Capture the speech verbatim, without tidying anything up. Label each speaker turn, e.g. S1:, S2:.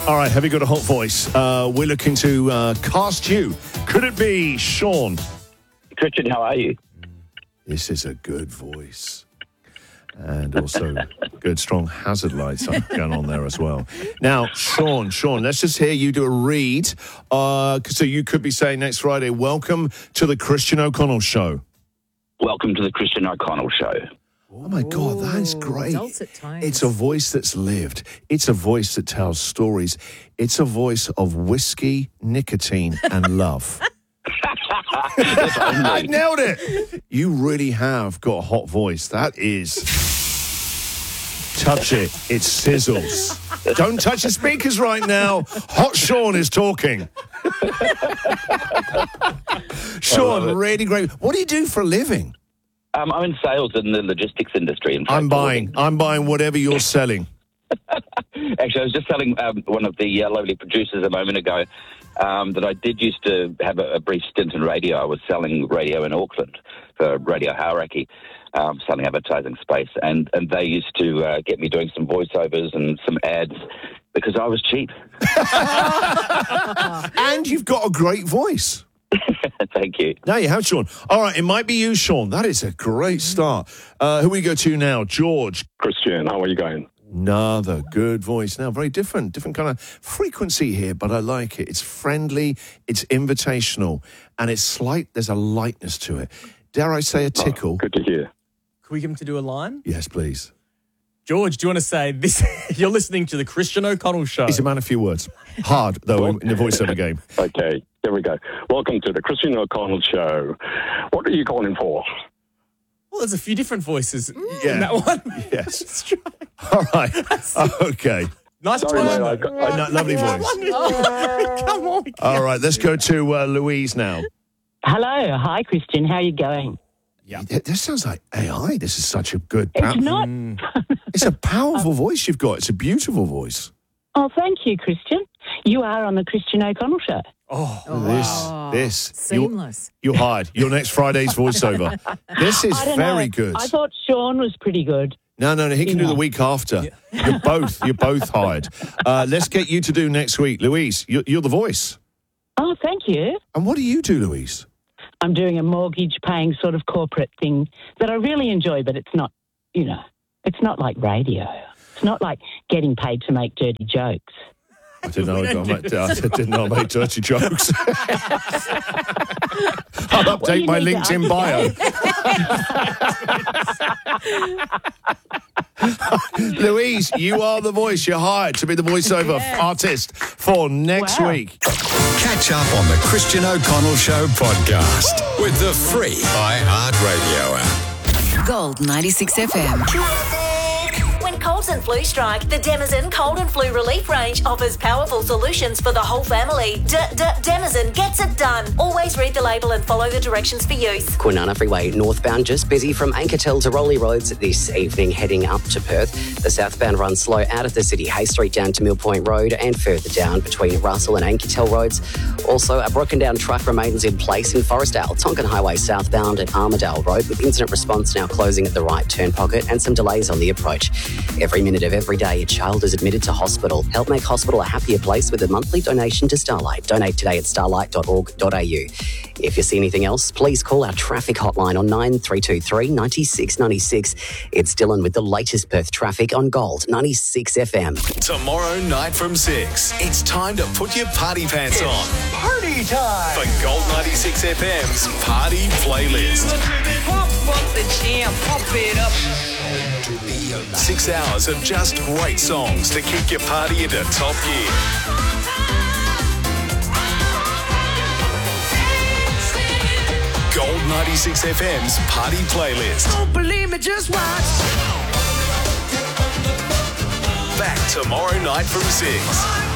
S1: All right, have you got a hot voice? Uh, we're looking to uh, cast you. Could it be Sean?
S2: Christian, how are you?
S1: This is a good voice. And also good, strong hazard lights going on there as well. Now, Sean, Sean, let's just hear you do a read. Uh, so you could be saying next Friday, welcome to the Christian O'Connell Show.
S2: Welcome to the Christian O'Connell Show.
S1: Oh, my God, that is great.
S3: Dulcet tones.
S1: It's a voice that's lived. It's a voice that tells stories. It's a voice of whiskey, nicotine, and love. I nailed it. You really have got a hot voice. That is... Touch it. It sizzles. Don't touch the speakers right now. Hot Sean is talking. Sean, really great. What do you do for a living?
S2: Um, I'm in sales in the logistics industry. In
S1: I'm buying. I'm buying whatever you're selling.
S2: Actually, I was just telling um, one of the uh, lovely producers a moment ago um, that I did used to have a, a brief stint in radio. I was selling radio in Auckland for Radio Hauraki, um, selling advertising space, and, and they used to uh, get me doing some voiceovers and some ads because I was cheap.
S1: And you've got a great voice.
S2: Thank you.
S1: Now you have, Sean. All right, it might be you, Sean. That is a great start. Uh, who we go to now? George.
S4: Christian, how are you going?
S1: Another good voice. Now, very different, different kind of frequency here, but I like it. It's friendly, it's invitational, and it's slight. There's a lightness to it. Dare I say a tickle?
S4: Oh, good to hear.
S3: Can we get him to do a line?
S1: Yes, please.
S3: George, do you want to say this? You're listening to the Christian O'Connell Show.
S1: He's a man of few words. Hard, though, in the voiceover game.
S4: Okay, here we go. Welcome to the Christian O'Connell Show. What are you calling for?
S3: Well, there's a few different voices
S1: Yeah.
S3: in that one.
S1: Yes. All right. Okay.
S3: Nice
S4: Sorry,
S3: tone.
S4: mate, I got, I,
S1: No, lovely voice.
S3: Come on.
S1: All right, let's go to uh, Louise now.
S5: Hello. Hi, Christian. How are you going?
S1: Yeah. This sounds like A I. This is such a good...
S5: It's
S1: pow-
S5: not.
S1: It's a powerful voice you've got. It's a beautiful voice.
S5: Oh, thank you, Christian. You are on the Christian O'Connell Show.
S1: Oh,
S3: wow.
S1: this, this.
S3: Seamless.
S1: You're, you're hired. You're next Friday's voiceover. This is
S5: I don't
S1: very
S5: know.
S1: good.
S5: I thought Sean was pretty good.
S1: No, no, no. He can
S5: You
S1: do the
S5: know.
S1: week after. You're both. You're both hired. Uh, let's get you to do next week, Louise. You're, you're the voice.
S5: Oh, thank you.
S1: And what do you do, Louise?
S5: I'm doing a mortgage-paying sort of corporate thing that I really enjoy, but it's not, you know, it's not like radio. It's not like getting paid to make dirty jokes.
S1: I didn't know. I, made, I didn't know I made dirty jokes. I'll update
S5: you
S1: my
S5: need to
S1: LinkedIn bio. Louise, you are the voice. You're hired to be the voiceover artist for next
S5: Wow.
S1: week.
S6: Catch up on the Christian O'Connell Show podcast with the free iHeartRadio app.
S7: Gold ninety-six F M.
S8: When colds and flu strike, the Denizen Cold and Flu Relief Range offers powerful solutions for the whole family. D-D-Denizen gets it done. Always read the label and follow the directions for use.
S9: Kwinana Freeway northbound just busy from Ankertel to Rowley Roads this evening heading up to Perth. The southbound runs slow out of the city, Hay Street down to Mill Point Road and further down between Russell and Ankertel Roads. Also, a broken down truck remains in place in Forestdale, Tonkin Highway southbound at Armidale Road with incident response now closing at the right turn pocket and some delays on the approach. Every minute of every day, a child is admitted to hospital. Help make hospital a happier place with a monthly donation to Starlight. Donate today at starlight dot org dot a u. If you see anything else, please call our traffic hotline on nine three two three, nine six nine six. It's Dylan with the latest Perth traffic on Gold ninety-six F M.
S6: Tomorrow night from six, it's time to put your party pants on. Party time! For Gold ninety-six F M's Party Playlist.
S10: Pump up the jam, pump it up.
S6: Six hours of just great songs to kick your party into top gear. Gold ninety-six F M's Party Playlist.
S10: Don't believe me, just watch.
S6: Back tomorrow night from six.